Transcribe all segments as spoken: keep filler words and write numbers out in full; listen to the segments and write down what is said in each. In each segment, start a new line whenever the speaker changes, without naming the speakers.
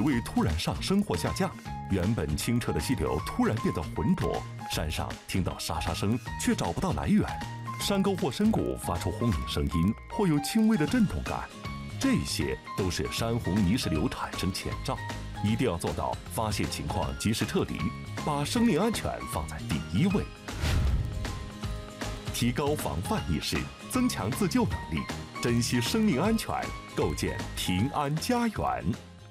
位突然上升或下降，原本清澈的溪流突然变得浑浊，山上听到沙沙声却找不到来源，山沟或深谷发出轰鸣声音或有轻微的震动感，这些都是山洪泥石流产生前兆。一定要做到发现情况及时撤离，把生命安全放在第一位。提高防范意识，增强自救能力，珍惜生命安全，构建平安家园。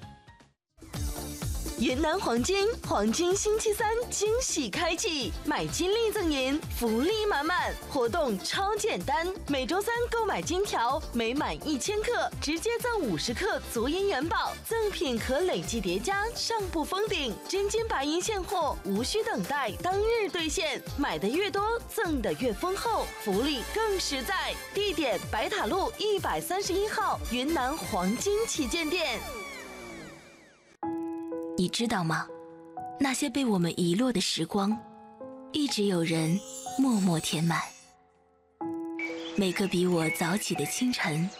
云南黄金黄金星期三惊喜开启，买金粒赠银，福利满满，活动超简单。每周三购买金条，每满一千克直接赠五十克足银元宝，赠品可累计叠加，上不封顶。真金白银现货，无需等待，当日兑现。买的越多，赠的越丰厚，福利更实在。地点：白塔路一百三十一号云南黄金旗舰店。
你知道吗？那些被我们遗落的时光，一直有人默默填满。每个比我早起的清晨，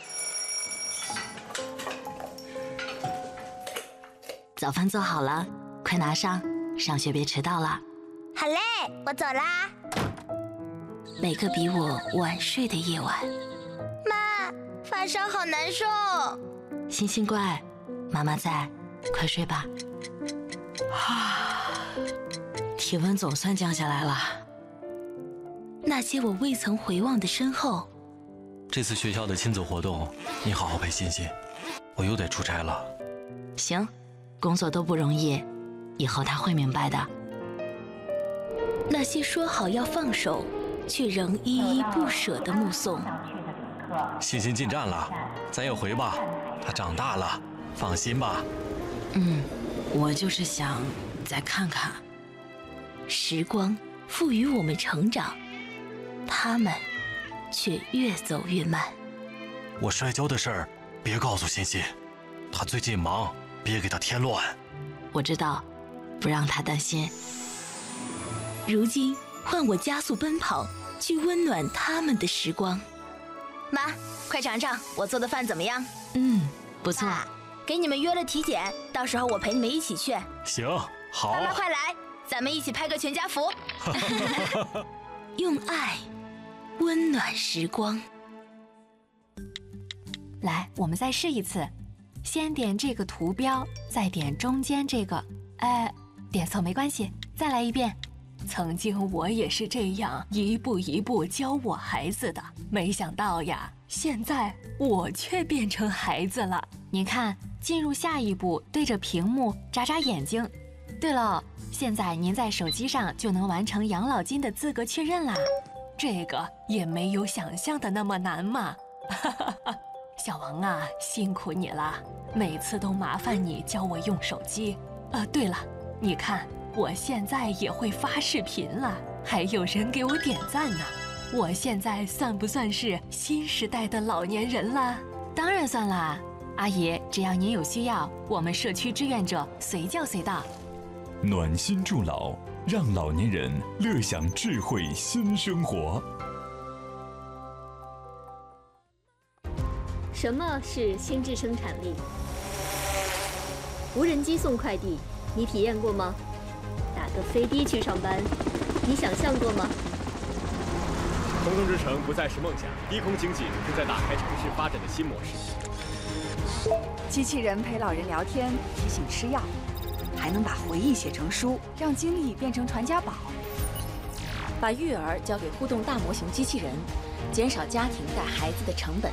早饭做好了，快拿上，上学别迟到了。
好嘞，我走啦。
每个比我晚睡的夜晚，
妈，发烧好难受。
星星乖，妈妈在，快睡吧。
啊，体温总算降下来了。
那些我未曾回望的身后。
这次学校的亲子活动，你好好陪欣欣，我又得出差了。
行，工作都不容易，以后他会明白的。那些说好要放手，却仍依依不舍的目送。
欣欣进站了，咱也回吧，她长大了，放心吧。
嗯。我就是想再看看。
时光赋予我们成长，他们却越走越慢。
我摔跤的事儿别告诉欣欣，她最近忙，别给她添乱。
我知道，不让她担心。
如今换我加速奔跑，去温暖他们的时光。
妈，快尝尝我做的饭怎么样？
嗯，不错。
啊，给你们约了体检，到时候我陪你们一起去。
行，好。
妈妈快来，咱们一起拍个全家福。
用爱温暖时光。
来，我们再试一次，先点这个图标，再点中间这个，哎，点错没关系，再来一遍。曾经我也是这样一步一步教我孩子的，没想到呀，现在我却变成孩子了。您看，进入下一步，对着屏幕眨眨眼睛。对了，现在您在手机上就能完成养老金的资格确认啦。这个也没有想象的那么难嘛。小王啊，辛苦你了，每次都麻烦你教我用手机。呃，对了，你看我现在也会发视频了，还有人给我点赞呢。我现在算不算是新时代的老年人了？当然算啦。阿姨，只要您有需要，我们社区志愿者随叫随到。
暖心助老，让老年人乐享智慧新生活。
什么是心智生产力？无人机送快递，你体验过吗？打个飞的去上班，你想象过吗？
空中之城不再是梦想，低空经济正在打开城市发展的新模式。
机器人陪老人聊天，提醒吃药，还能把回忆写成书，让经历变成传家宝。
把育儿交给互动大模型机器人，减少家庭带孩子的成本。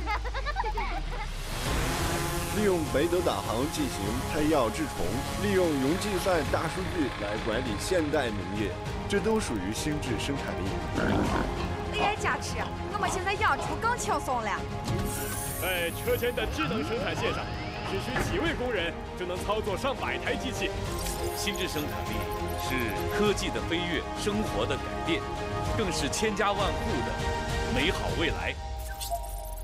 利用北斗导航进行拆药治虫，利用云计算大数据来管理现代农业，这都属于心智生产力。
哎，佳琪，我们现在养猪更轻松了。
在车间的智能生产线上，只需几位工人就能操作上百台机器。
心智生产力是科技的飞跃，生活的改变，更是千家万户的美好未来。